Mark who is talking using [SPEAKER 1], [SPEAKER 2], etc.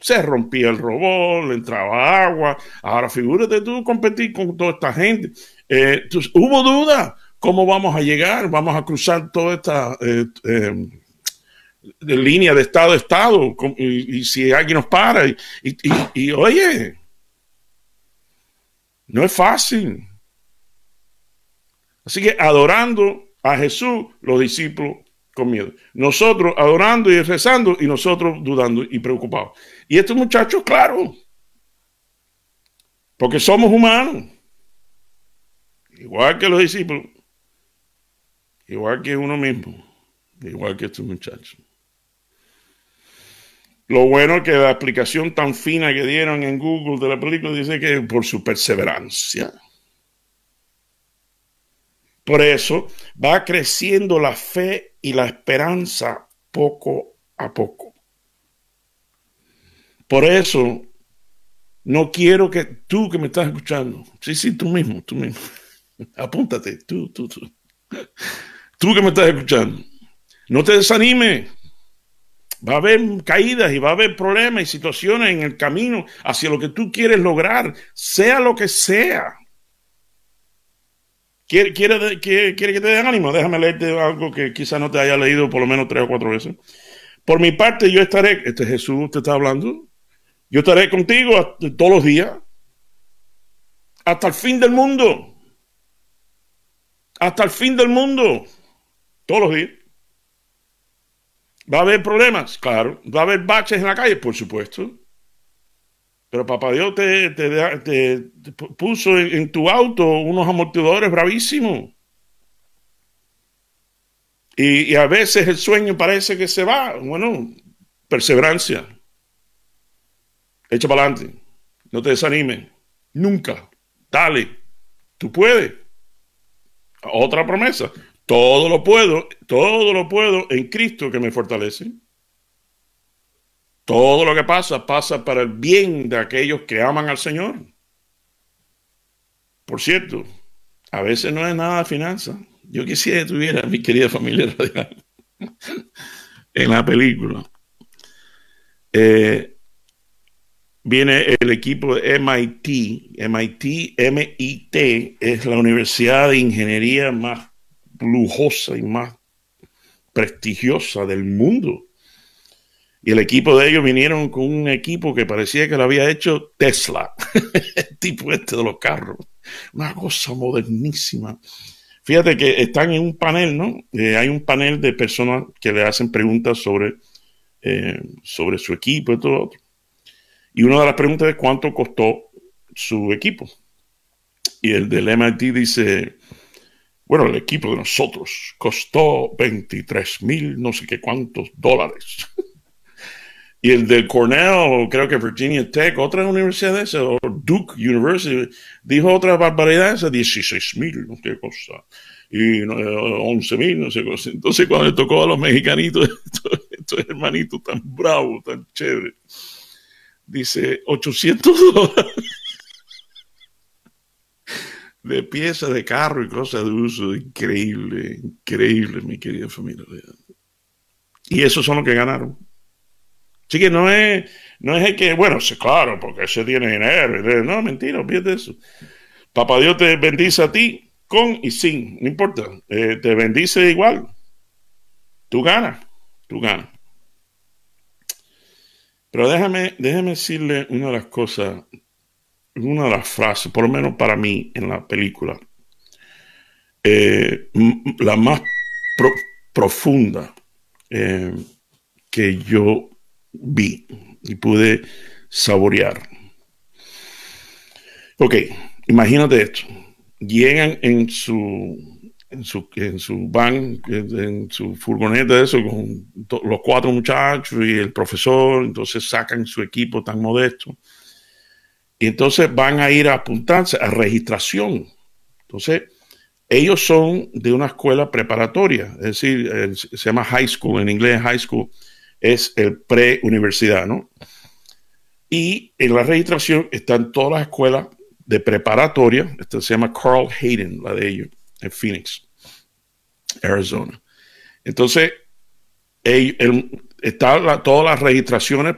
[SPEAKER 1] se rompía el robot, le entraba agua. Ahora figúrate tú competir con toda esta gente. Entonces, hubo duda. ¿Cómo vamos a llegar? Vamos a cruzar toda esta de línea de estado a estado. Y si alguien nos para. Y oye, no es fácil. Así que adorando a Jesús, los discípulos con miedo. Nosotros adorando y rezando y nosotros dudando y preocupados. Y estos muchachos, claro, porque somos humanos, igual que los discípulos, igual que uno mismo, igual que estos muchachos. Lo bueno es que la explicación tan fina que dieron en Google de la película dice que por su perseverancia. Por eso va creciendo la fe y la esperanza poco a poco. Por eso no quiero que tú que me estás escuchando, sí, tú mismo, apúntate, tú que me estás escuchando, no te desanimes. Va a haber caídas y va a haber problemas y situaciones en el camino hacia lo que tú quieres lograr, sea lo que sea. ¿Quiere que te den ánimo? Déjame leerte algo que quizás no te haya leído por lo menos 3 o 4 veces. Por mi parte, yo estaré, Jesús te está hablando, yo estaré contigo todos los días, hasta el fin del mundo. Hasta el fin del mundo. Todos los días. ¿Va a haber problemas? Claro. ¿Va a haber baches en la calle? Por supuesto. Pero papá Dios te puso en tu auto unos amortiguadores bravísimos. Y a veces el sueño parece que se va. Bueno, perseverancia. Echa para adelante. No te desanimes. Nunca. Dale. Tú puedes. Otra promesa. Todo lo puedo en Cristo que me fortalece. Todo lo que pasa para el bien de aquellos que aman al Señor. Por cierto, a veces no es nada de finanzas. Yo quisiera que tuviera mi querida familia radial en la película. Viene el equipo de MIT. MIT es la universidad de ingeniería más lujosa y más prestigiosa del mundo. Y el equipo de ellos vinieron con un equipo que parecía que lo había hecho Tesla, el tipo de los carros. Una cosa modernísima. Fíjate que están en un panel, ¿no? Hay un panel de personas que le hacen preguntas sobre su equipo y todo lo otro. Y una de las preguntas es cuánto costó su equipo. Y el del MIT dice, bueno, el equipo de nosotros costó 23,000 no sé qué cuántos dólares. Y el de Cornell, creo que Virginia Tech, otra universidad de esa, o Duke University, dijo otra barbaridad, esa 16,000, no sé qué cosa, y 11,000, no sé qué cosa. Entonces cuando le tocó a los mexicanitos, estos hermanitos tan bravos, tan chéveres, dice $800 de piezas de carro y cosas de uso. Increíble, mi querida familia. Y esos son los que ganaron. Así que no es el que, bueno, sí, claro, porque ese tiene dinero. No, mentira, olvídate de eso. Papá Dios te bendice a ti, con y sin, no importa. Te bendice igual. Tú ganas. Pero déjame decirle una de las cosas, una de las frases, por lo menos para mí en la película, la más profunda que yo vi y pude saborear. Ok, imagínate esto. Llegan en su van, en su furgoneta de eso, con los 4 muchachos y el profesor. Entonces sacan su equipo tan modesto y entonces van a ir a apuntarse a registración. Entonces ellos son de una escuela preparatoria, es decir, se llama high school, en inglés high school es el pre-universidad, ¿no? Y en la registración están todas las escuelas de preparatoria. Esta se llama Carl Hayden, la de ellos, en Phoenix, Arizona. Entonces, están todas las registraciones